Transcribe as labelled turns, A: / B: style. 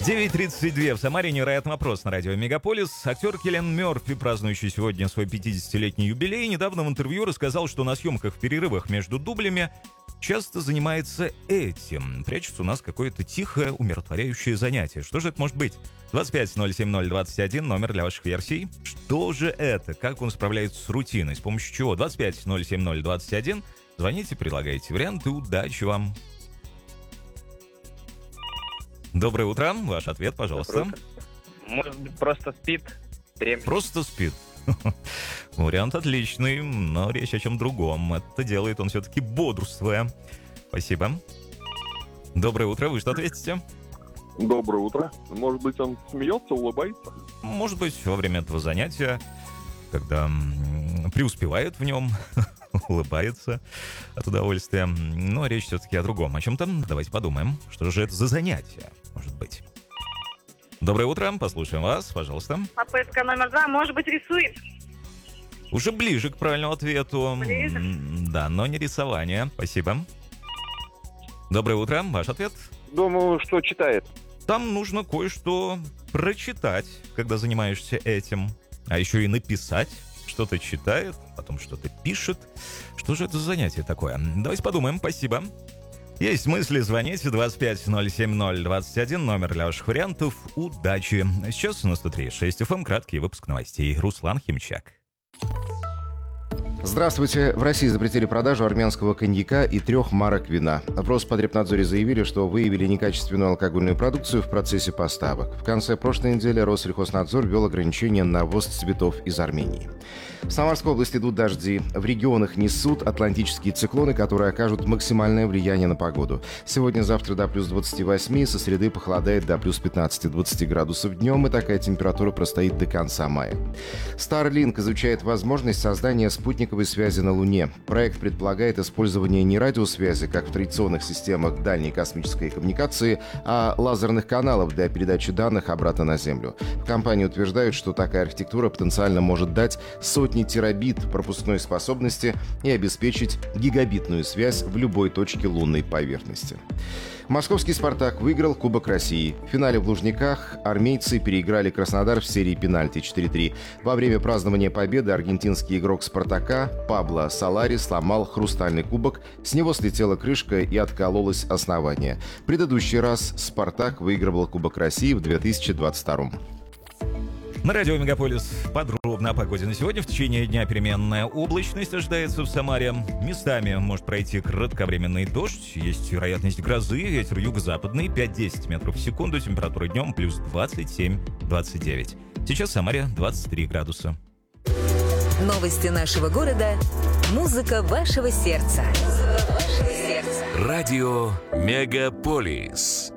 A: 9:32 в Самаре. Невероятный вопрос на радио Мегаполис. Актер Киллиан Мёрфи, празднующий сегодня свой 50-летний юбилей, недавно в интервью рассказал, что на съемках в перерывах между дублями часто занимается этим. Прячется у нас какое-то тихое, умиротворяющее занятие. Что же это может быть? 25-070-21, номер для ваших версий. Что же это? Как он справляется с рутиной? С помощью чего? 25-070-21. Звоните, предлагайте варианты. Удачи вам! Доброе утро. Ваш ответ, пожалуйста.
B: Может быть, просто спит?
A: Просто спит. Вариант отличный, но речь о чем другом. Это делает он все-таки бодрствуя. Спасибо. Доброе утро. Вы что ответите?
C: Доброе утро. Может быть, он смеется, улыбается?
A: Может быть, во время этого занятия, когда преуспевает в нем, улыбается от удовольствия. Но речь все-таки о другом. О чем-то давайте подумаем. Что же это за занятие, может быть? Доброе утро. Послушаем вас, пожалуйста.
D: Попытка номер 2. Может быть, рисует?
A: Уже ближе к правильному ответу.
D: Ближе?
A: Да, но не рисование. Спасибо. Доброе утро. Ваш ответ?
B: Думаю, что читает.
A: Там нужно кое-что прочитать, когда занимаешься этим. А еще и написать. Что-то читает, потом что-то пишет. Что же это за занятие такое? Давайте подумаем. Спасибо. Есть мысли, звоните 25-070-21, номер для ваших вариантов. Удачи. Сейчас на 103.6 FM краткий выпуск новостей. Руслан Химчак.
E: Здравствуйте. В России запретили продажу армянского коньяка и 3 марок вина. В Роспотребнадзоре заявили, что выявили некачественную алкогольную продукцию в процессе поставок. В конце прошлой недели Россельхознадзор ввел ограничения на ввоз цветов из Армении. В Самарской области идут дожди. В регионах несут атлантические циклоны, которые окажут максимальное влияние на погоду. Сегодня-завтра до плюс 28, со среды похолодает до плюс 15-20 градусов днем, и такая температура простоит до конца мая. Starlink изучает возможность создания спутниковой связи на Луне. Проект предполагает использование не радиосвязи, как в традиционных системах дальней космической коммуникации, а лазерных каналов для передачи данных обратно на Землю. В компании утверждают, что такая архитектура потенциально может дать сотни терабит пропускной способности и обеспечить гигабитную связь в любой точке лунной поверхности. Московский «Спартак» выиграл Кубок России. В финале в Лужниках армейцы переиграли Краснодар в серии пенальти 4-3. Во время празднования победы аргентинский игрок «Спартака» Пабло Солари сломал хрустальный кубок, с него слетела крышка и откололось основание. В предыдущий раз «Спартак» выигрывал Кубок России в 2022.
A: На радио Мегаполис подробно о погоде на сегодня. В течение дня переменная облачность ожидается в Самаре. Местами может пройти кратковременный дождь. Есть вероятность грозы. Ветер юго-западный 5-10 метров в секунду. Температура днем плюс 27-29. Сейчас в Самаре 23 градуса.
F: Новости нашего города. Музыка вашего сердца.
G: Радио Мегаполис.